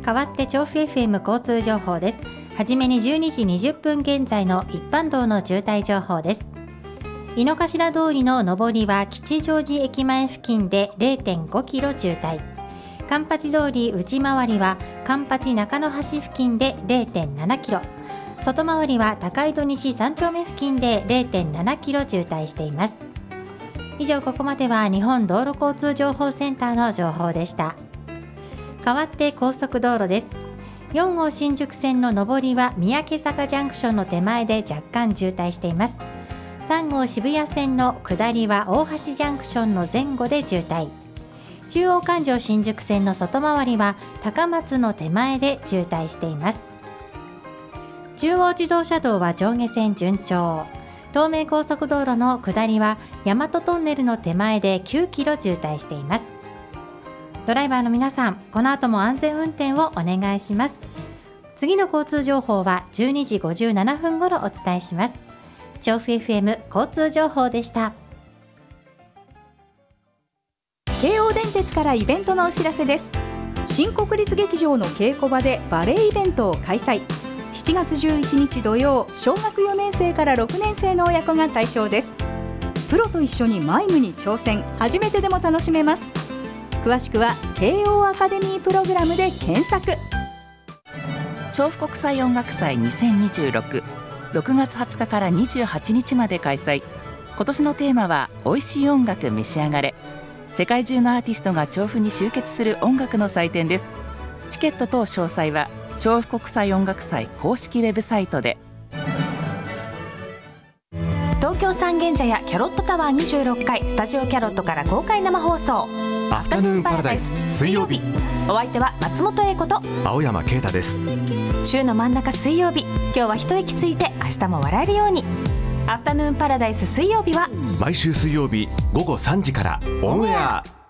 代わって調布 FM 交通情報です。はじめに12時20分現在の一般道の渋滞情報です。井の頭通りの上りは吉祥寺駅前付近で 0.5 キロ渋滞、環八通り内回りは環八中野橋付近で 0.7 キロ、外回りは高井戸西3丁目付近で 0.7 キロ渋滞しています。以上、ここまでは日本道路交通情報センターの情報でした。代わって高速道路です。4号新宿線の上りは三宅坂ジャンクションの手前で若干渋滞しています。3号渋谷線の下りは大橋ジャンクションの前後で渋滞、中央環状新宿線の外回りは高松の手前で渋滞しています。中央自動車道は上下線順調、東名高速道路の下りは大和トンネルの手前で9キロ渋滞しています。ドライバーの皆さん、この後も安全運転をお願いします。次の交通情報は12時57分頃お伝えします。調布 FM 交通情報でした。 京王電鉄からイベントのお知らせです。新国立劇場の稽古場でバレエイベントを開催。7月11日土曜、小学4年生から6年生の親子が対象です。プロと一緒にマイムに挑戦、初めてでも楽しめます。詳しくは慶応アカデミープログラムで検索。 調布国際音楽祭2026、6月20日から28日まで開催。今年のテーマは美味しい音楽召し上がれ。世界中のアーティストが調布に集結する音楽の祭典です。チケット等詳細は調布国際音楽祭公式ウェブサイトで。 東京三軒茶屋キャロットタワー26階スタジオキャロットから公開生放送アフタヌーンパラダイス水曜日、 お相手は松本英子と青山啓太です。 週の真ん中水曜日、今日は一息ついて明日も笑えるように。アフタヌーンパラダイス水曜日は毎週水曜日午後3時からオンエア。